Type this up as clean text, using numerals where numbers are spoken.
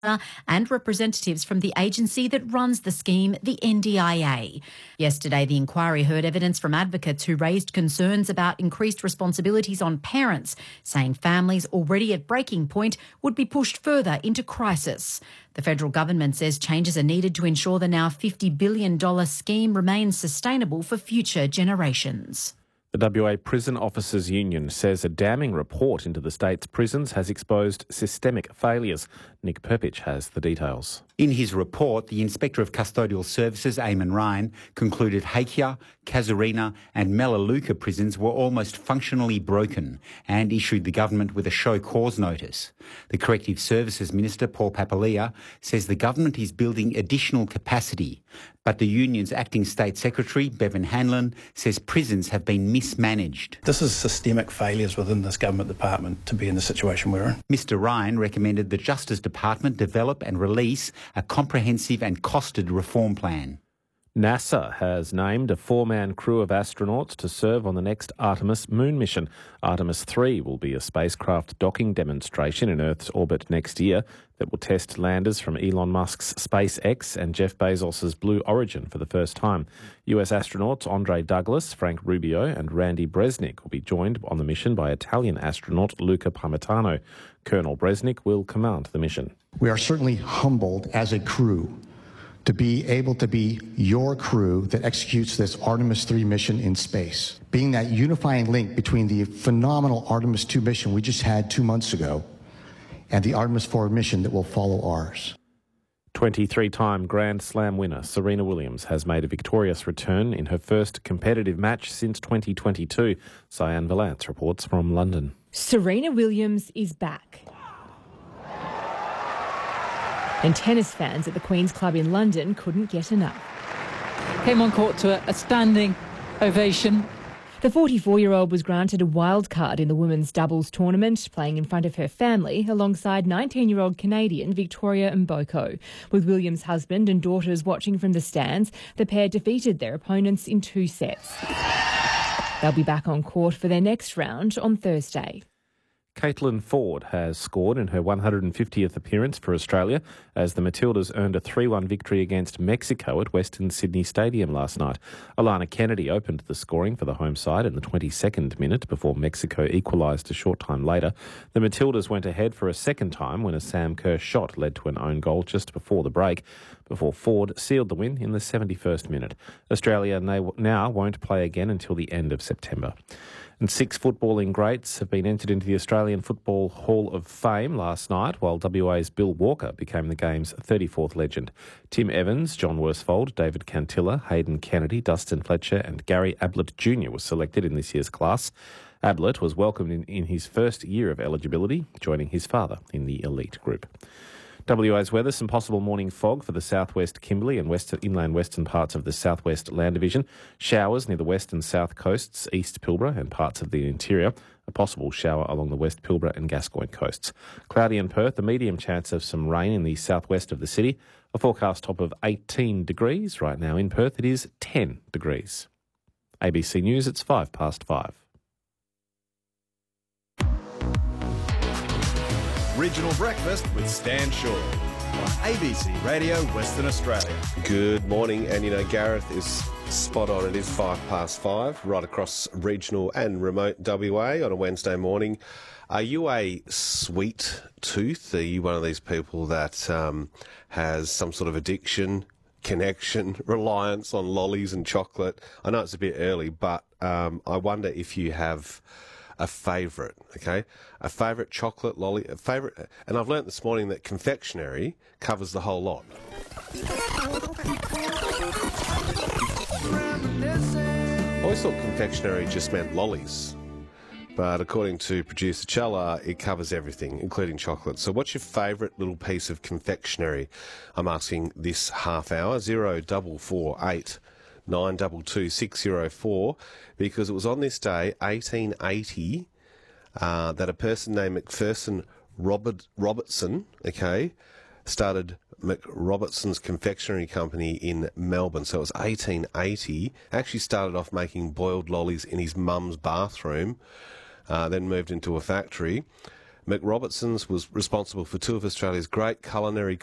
and representatives from the agency that runs the scheme, the NDIA. Yesterday, the inquiry heard evidence from advocates who raised concerns about increased responsibilities on parents, saying families already at breaking point would be pushed further into crisis. The federal government says changes are needed to ensure the now $50 billion scheme remains sustainable for future generations. The WA Prison Officers Union says a damning report into the state's prisons has exposed systemic failures. Nick Perpich has the details. In his report, the Inspector of Custodial Services, Eamon Ryan, concluded Hakea, Casuarina and Melaleuca prisons were almost functionally broken and issued the government with a show cause notice. The Corrective Services Minister, Paul Papalia, says the government is building additional capacity, but the union's acting State Secretary, Bevan Hanlon, says prisons have been mismanaged. This is systemic failures within this government department to be in the situation we're in. Mr Ryan recommended the Justice Department develop and release a comprehensive and costed reform plan. NASA has named a 4-man crew of astronauts to serve on the next Artemis moon mission. Artemis 3 will be a spacecraft docking demonstration in Earth's orbit next year that will test landers from Elon Musk's SpaceX and Jeff Bezos' Blue Origin for the first time. US astronauts Andre Douglas, Frank Rubio and Randy Bresnik will be joined on the mission by Italian astronaut Luca Parmitano. Colonel Bresnik will command the mission. We are certainly humbled as a crew to be able to be your crew that executes this Artemis 3 mission in space, being that unifying link between the phenomenal Artemis 2 mission we just had 2 months ago and the Artemis 4 mission that will follow ours. 23-time Grand Slam winner Serena Williams has made a victorious return in her first competitive match since 2022. Cyan Valance reports from London. Serena Williams is back. And tennis fans at the Queen's Club in London couldn't get enough. Came on court to a standing ovation. The 44-year-old was granted a wild card in the women's doubles tournament, playing in front of her family alongside 19-year-old Canadian Victoria Mboko. With Williams' husband and daughters watching from the stands, the pair defeated their opponents in 2 sets. They'll be back on court for their next round on Thursday. Caitlin Ford has scored in her 150th appearance for Australia as the Matildas earned a 3-1 victory against Mexico at Western Sydney Stadium last night. Alana Kennedy opened the scoring for the home side in the 22nd minute before Mexico equalised a short time later. The Matildas went ahead for a second time when a Sam Kerr shot led to an own goal just before the break, before Ford sealed the win in the 71st minute. Australia now won't play again until the end of September. And 6 footballing greats have been entered into the Australian Football Hall of Fame last night, while WA's Bill Walker became the game's 34th legend. Tim Evans, John Worsfold, David Cantilla, Hayden Kennedy, Dustin Fletcher and Gary Ablett Jr. was selected in this year's class. Ablett was welcomed in his first year of eligibility, joining his father in the elite group. WA's weather, some possible morning fog for the southwest Kimberley and inland western parts of the southwest Land Division. Showers near the west and south coasts, East Pilbara and parts of the interior. A possible shower along the West Pilbara and Gascoyne coasts. Cloudy in Perth, a medium chance of some rain in the southwest of the city. A forecast top of 18 degrees. Right now in Perth it is 10 degrees. ABC News, it's 5:05. Regional Breakfast with Stan Shaw on ABC Radio Western Australia. Good morning, and you know, Gareth is spot on. It is 5:05 right across regional and remote WA on a Wednesday morning. Are you a sweet tooth? Are you one of these people that has some sort of addiction, connection, reliance on lollies and chocolate? I know it's a bit early, but I wonder if you have a favourite, okay? A favourite chocolate lolly, a favourite... And I've learnt this morning that confectionery covers the whole lot. I always thought confectionery just meant lollies. But according to producer Chella, it covers everything, including chocolate. So what's your favourite little piece of confectionery? I'm asking this half hour, 0448 922 604, because it was on this day, 1880, that a person named McPherson Robertson, okay, started McRobertson's Confectionery Company in Melbourne. So it was 1880. Actually started off making boiled lollies in his mum's bathroom, then moved into a factory. McRobertson's was responsible for two of Australia's great culinary